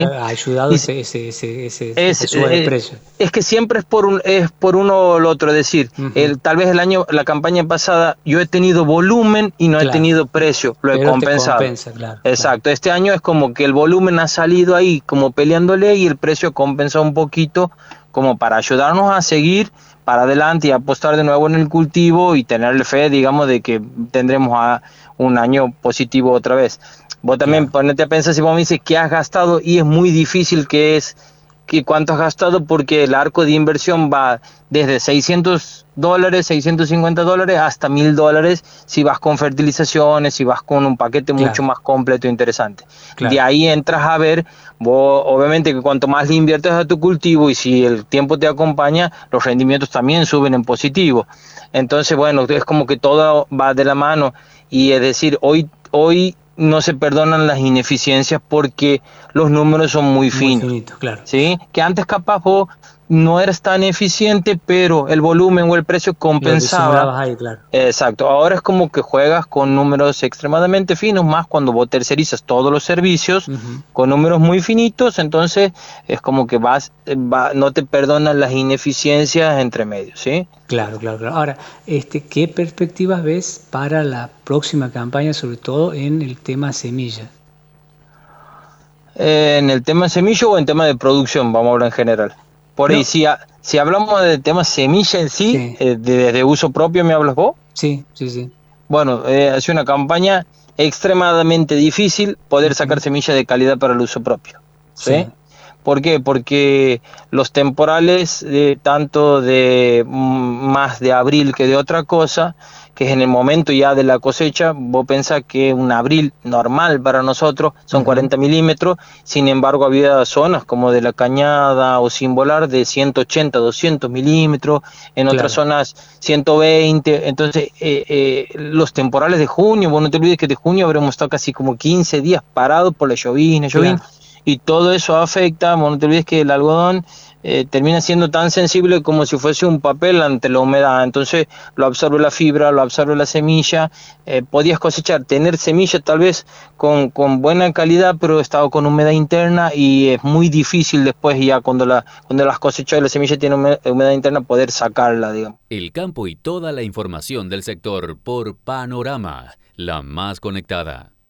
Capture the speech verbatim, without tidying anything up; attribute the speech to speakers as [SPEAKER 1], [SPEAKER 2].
[SPEAKER 1] Ha ayudado
[SPEAKER 2] Y
[SPEAKER 1] ese, ese, ese, ese, ese
[SPEAKER 2] es,
[SPEAKER 1] sube de
[SPEAKER 2] eh,
[SPEAKER 1] precio.
[SPEAKER 2] es que siempre es por un, es por uno o el otro. Es decir,
[SPEAKER 1] Ujú.
[SPEAKER 2] el, tal vez el año, la campaña pasada, yo he tenido volumen y no he
[SPEAKER 1] Claro,
[SPEAKER 2] tenido precio, lo he
[SPEAKER 1] pero te
[SPEAKER 2] compensado.
[SPEAKER 1] compensa, claro, claro.
[SPEAKER 2] Exacto, este año es como que el volumen ha salido ahí como peleándole y el precio compensa un poquito como para ayudarnos a seguir para adelante y apostar de nuevo en el cultivo y tenerle fe, digamos, de que tendremos a un año positivo otra vez. Vos también
[SPEAKER 1] Claro,
[SPEAKER 2] ponete a pensar, si vos me dices qué has gastado, y es muy difícil que es que cuánto has gastado, porque el arco de inversión va desde seiscientos dólares, seiscientos cincuenta dólares hasta mil dólares si vas con fertilizaciones, si vas con un paquete mucho
[SPEAKER 1] claro,
[SPEAKER 2] más completo e interesante. De
[SPEAKER 1] claro.
[SPEAKER 2] ahí entras a ver, vos, obviamente que cuanto más le inviertes a tu cultivo y si el tiempo te acompaña, los rendimientos también suben en positivo. Entonces, bueno, es como que todo va de la mano, y es decir, hoy, hoy no se perdonan las ineficiencias porque los números son muy
[SPEAKER 1] Muy
[SPEAKER 2] finos.
[SPEAKER 1] finito, claro.
[SPEAKER 2] ¿Sí? Que antes capaz vos no eras tan eficiente, pero el volumen o el precio
[SPEAKER 1] Lo
[SPEAKER 2] compensaba.
[SPEAKER 1] disimulabas ahí, claro.
[SPEAKER 2] Exacto, ahora es como que juegas con números extremadamente finos, más cuando vos tercerizas todos los servicios
[SPEAKER 1] Ujú.
[SPEAKER 2] con números muy finitos, entonces es como que vas, va, no te perdonan las ineficiencias entre medios, ¿sí?
[SPEAKER 1] Claro, claro, claro. Ahora, este, ¿qué perspectivas ves para la próxima campaña, sobre todo en el tema semilla?
[SPEAKER 2] Eh, en el tema semillo o en tema de producción, vamos a hablar en general. Por ahí,
[SPEAKER 1] No,
[SPEAKER 2] si, a, si hablamos del tema semilla en sí,
[SPEAKER 1] sí,
[SPEAKER 2] eh, de, de uso propio, ¿me hablas vos?
[SPEAKER 1] sí, sí, sí.
[SPEAKER 2] Bueno, eh, ha sido una campaña extremadamente difícil poder sacar
[SPEAKER 1] Ujú.
[SPEAKER 2] semillas de calidad para el uso propio, ¿sí?
[SPEAKER 1] Sí,
[SPEAKER 2] ¿Por qué? Porque los temporales, eh, tanto de mm, más de abril que de otra cosa, que es en el momento ya de la cosecha, vos pensás que un abril normal para nosotros son
[SPEAKER 1] ujú,
[SPEAKER 2] cuarenta milímetros, sin embargo había zonas como de la Cañada o Sin Volar de ciento ochenta, doscientos milímetros, en otras
[SPEAKER 1] claro,
[SPEAKER 2] zonas ciento veinte, entonces eh, eh, los temporales de junio, vos no te olvides que de junio habremos estado casi como quince días parados por la llovizna, llovizna,
[SPEAKER 1] claro.
[SPEAKER 2] y todo eso afecta. Bueno, no te olvides que el algodón eh, termina siendo tan sensible como si fuese un papel ante la humedad, entonces lo absorbe la fibra, lo absorbe la semilla. Eh, podías cosechar, tener semilla tal vez con, con buena calidad, pero estaba con humedad interna, y es muy difícil después ya cuando, la, cuando las cosechas y la semilla tiene humedad, humedad interna poder sacarla, digamos.
[SPEAKER 3] El campo y toda la información del sector por Panorama, la más conectada.